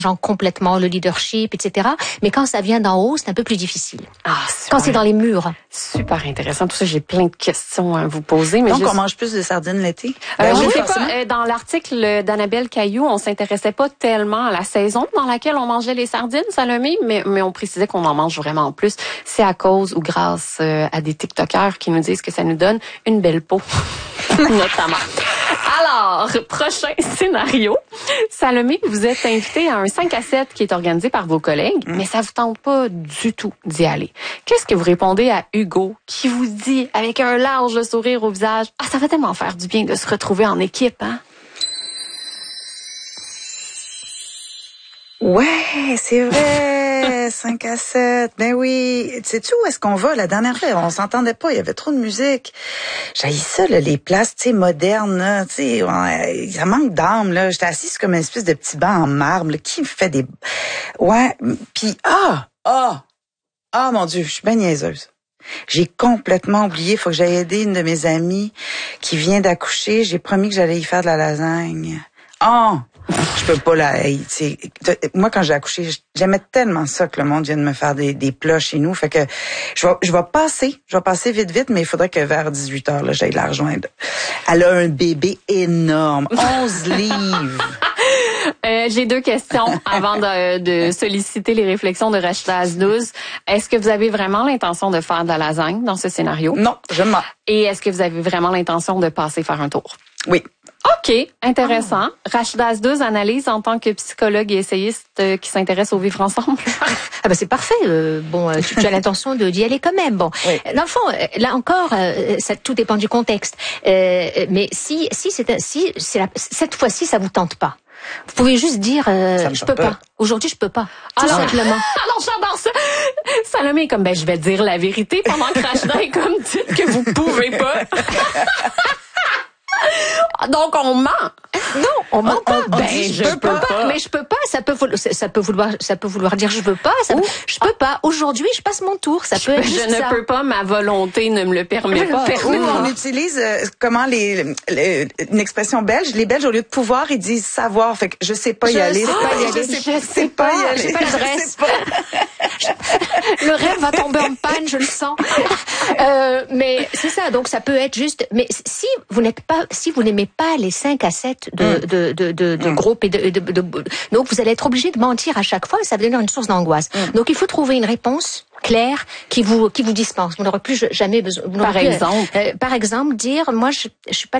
complètement le leadership, etc. Mais quand ça vient d'en haut, c'est un peu plus difficile. Ah, quand c'est dans les murs. Super intéressant. Tout ça, j'ai plein de questions à vous poser. Mais donc, on mange plus de sardines l'été? Je sais pas. Dans l'article d'Annabelle Caillou, on s'intéressait pas tellement à la saison dans laquelle on mangeait les sardines, Salomé, mais on précisait qu'on en mange vraiment plus. C'est à cause ou grâce à des TikTokers qui nous disent que ça nous donne une belle peau, notamment. Alors, prochain scénario. Salomé, vous êtes invité à un 5 à 7 qui est organisé par vos collègues, mais ça vous tente pas du tout d'y aller. Qu'est-ce que vous répondez à Hugo qui vous dit avec un large sourire au visage, « Ah, ça va tellement faire du bien de se retrouver en équipe, hein? » Ouais, c'est vrai, 5 à 7, ben oui. Sais-tu où est-ce qu'on va? La dernière fois, on s'entendait pas, il y avait trop de musique. J'haïs ça, là, les places, tu sais, modernes, là, tu sais, ça manque d'âme, là. J'étais assise comme une espèce de petit banc en marbre, là. Qui me fait des... Ouais, puis mon Dieu, je suis bien niaiseuse. J'ai complètement oublié, faut que j'aille aider une de mes amies qui vient d'accoucher. J'ai promis que j'allais y faire de la lasagne. Je peux pas moi quand j'ai accouché, j'aimais tellement ça que le monde vienne me faire des plats chez nous, fait que je vais passer vite, mais il faudrait que vers 18h là, j'aille la rejoindre. Elle a un bébé énorme, 11 livres. J'ai 2 questions avant de solliciter les réflexions de Rachida Azdouz. Est-ce que vous avez vraiment l'intention de faire de la lasagne dans ce scénario? Non, je mens. Et est-ce que vous avez vraiment l'intention de passer faire un tour? Oui. OK, intéressant. Rachida Azdouz analyse en tant que psychologue et essayiste qui s'intéresse au vivre ensemble. Ah ben c'est parfait. Tu as l'intention d'y aller quand même. Bon, oui. Dans le fond, là encore, tout dépend du contexte. Mais si cette fois-ci, ça vous tente pas. Vous pouvez juste dire je peux pas. Aujourd'hui, je peux pas. Tout simplement. Alors j'adore ça. Salomé est comme je vais dire la vérité pendant que Rachida est comme dites que vous pouvez pas. Donc on ment. Non, on ment pas. Je peux pas. Mais je peux pas. Ça peut vouloir dire je veux pas. Je peux pas. Aujourd'hui, je passe mon tour. Ça peut être juste ça. Je ne peux pas. Ma volonté ne me le permet pas. On utilise une expression belge. Les Belges au lieu de pouvoir, ils disent savoir. Fait que je sais pas y aller. Je sais pas y aller. J'ai pas l'adresse. Le rêve va tomber en panne, je le sens. Mais c'est ça. Donc ça peut être juste. Mais si vous n'aimez pas les 5 à 7 de groupes donc vous allez être obligé de mentir à chaque fois et ça va devenir une source d'angoisse. Donc il faut trouver une réponse claire qui vous dispense. Vous n'aurez plus jamais besoin. Par exemple, dire moi je suis pas